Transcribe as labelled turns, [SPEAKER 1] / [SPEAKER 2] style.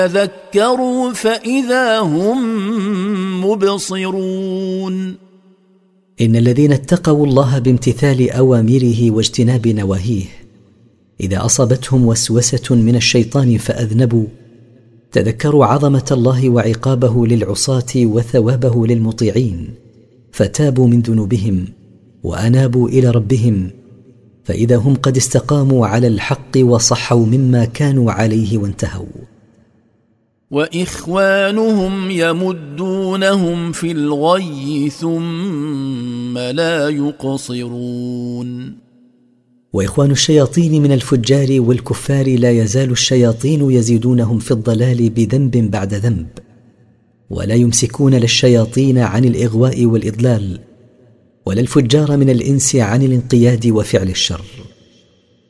[SPEAKER 1] تذكروا فإذا هم مبصرون.
[SPEAKER 2] إن الذين اتقوا الله بامتثال أوامره واجتناب نواهيه إذا أصابتهم وسوسة من الشيطان فأذنبوا تذكروا عظمة الله وعقابه للعصاة وثوابه للمطيعين فتابوا من ذنوبهم وأنابوا إلى ربهم فإذا هم قد استقاموا على الحق وصحوا مما كانوا عليه وانتهوا.
[SPEAKER 1] وإخوانهم يمدونهم في الغي ثم لا يقصرون.
[SPEAKER 2] وإخوان الشياطين من الفجار والكفار لا يزال الشياطين يزيدونهم في الضلال بذنب بعد ذنب ولا يمسكون للشياطين عن الإغواء والإضلال ولا الفجار من الإنس عن الانقياد وفعل الشر.